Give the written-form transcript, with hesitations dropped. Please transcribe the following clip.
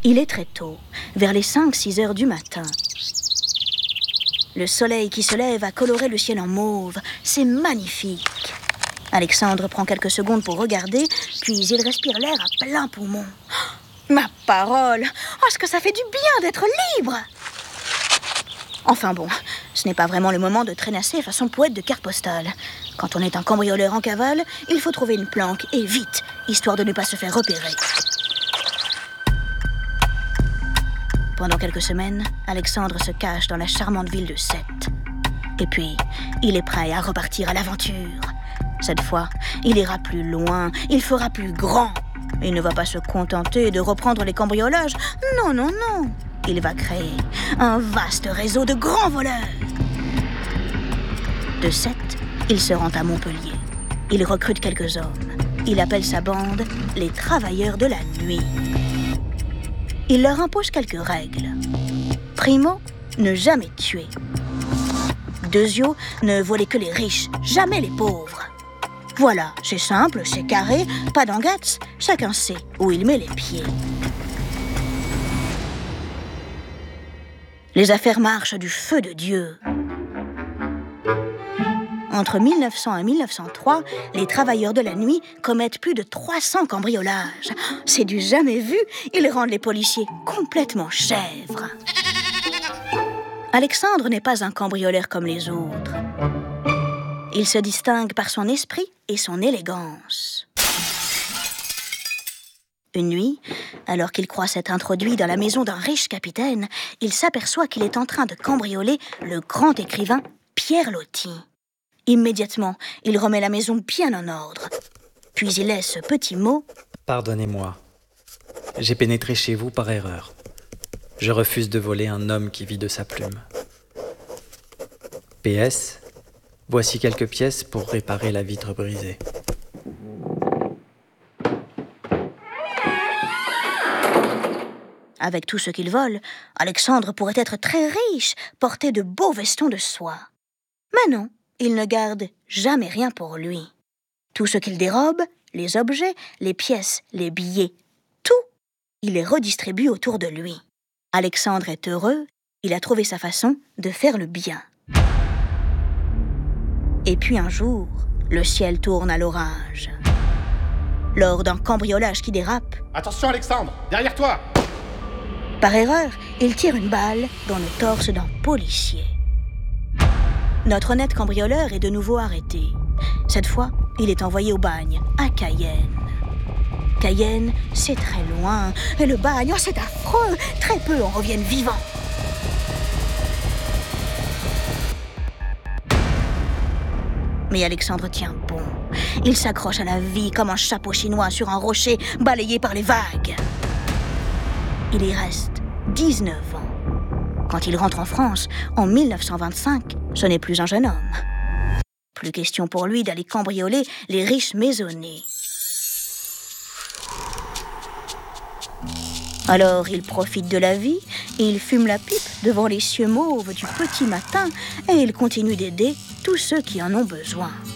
Il est très tôt, vers les 5-6 heures du matin. Le soleil qui se lève a coloré le ciel en mauve. C'est magnifique. Alexandre prend quelques secondes pour regarder, puis il respire l'air à plein poumon. Oh, ma parole! Oh, est-ce que ça fait du bien d'être libre! Enfin bon, ce n'est pas vraiment le moment de traînasser façon poète de carte postale. Quand on est un cambrioleur en cavale, il faut trouver une planque, et vite, histoire de ne pas se faire repérer. Pendant quelques semaines, Alexandre se cache dans la charmante ville de Sète. Et puis, il est prêt à repartir à l'aventure. Cette fois, il ira plus loin, il fera plus grand. Il ne va pas se contenter de reprendre les cambriolages. Non, non, non. Il va créer un vaste réseau de grands voleurs. De Sète, il se rend à Montpellier. Il recrute quelques hommes. Il appelle sa bande les Travailleurs de la Nuit. Il leur impose quelques règles. Primo, ne jamais tuer. Deuxio, ne voler que les riches, jamais les pauvres. Voilà, c'est simple, c'est carré, pas d'engates, chacun sait où il met les pieds. Les affaires marchent du feu de Dieu. Entre 1900 et 1903, les Travailleurs de la Nuit commettent plus de 300 cambriolages. C'est du jamais vu, ils rendent les policiers complètement chèvres. Alexandre n'est pas un cambrioleur comme les autres. Il se distingue par son esprit et son élégance. Une nuit, alors qu'il croit s'être introduit dans la maison d'un riche capitaine, il s'aperçoit qu'il est en train de cambrioler le grand écrivain Pierre Loti. Immédiatement, il remet la maison bien en ordre. Puis il laisse ce petit mot. « Pardonnez-moi, j'ai pénétré chez vous par erreur. Je refuse de voler un homme qui vit de sa plume. PS, voici quelques pièces pour réparer la vitre brisée. » Avec tout ce qu'il vole, Alexandre pourrait être très riche, porter de beaux vestons de soie. Mais non, il ne garde jamais rien pour lui. Tout ce qu'il dérobe, les objets, les pièces, les billets, tout, il les redistribue autour de lui. Alexandre est heureux, il a trouvé sa façon de faire le bien. Et puis un jour, le ciel tourne à l'orage. Lors d'un cambriolage qui dérape... Attention Alexandre, derrière toi! Par erreur, il tire une balle dans le torse d'un policier. Notre honnête cambrioleur est de nouveau arrêté. Cette fois, il est envoyé au bagne, à Cayenne. Cayenne, c'est très loin, et le bagne, oh, c'est affreux, très peu en reviennent vivants. Mais Alexandre tient bon. Il s'accroche à la vie comme un chapeau chinois sur un rocher balayé par les vagues. Il y reste 19 ans. Quand il rentre en France, en 1925, ce n'est plus un jeune homme. Plus question pour lui d'aller cambrioler les riches maisonnés. Alors il profite de la vie, il fume la pipe devant les cieux mauves du petit matin et il continue d'aider tous ceux qui en ont besoin.